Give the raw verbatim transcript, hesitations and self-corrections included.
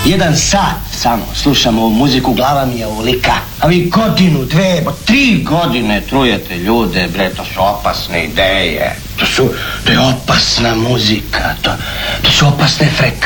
Jedan sat samo slušam ovu muziku, glava mi je ovolika. A vi godinu, dve, bo tri godine trujete ljude, bre, to su opasne ideje. To su, to je opasna muzika, to, to su opasne frekvencije.